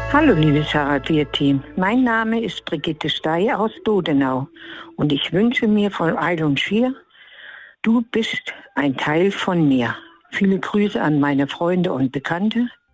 Hallo liebes Harald-Wir-Team, mein Name ist Brigitte Stey aus Dodenau und ich wünsche mir von Eil und Schier, du bist ein Teil von mir. Viele Grüße an meine Freunde und Bekannte,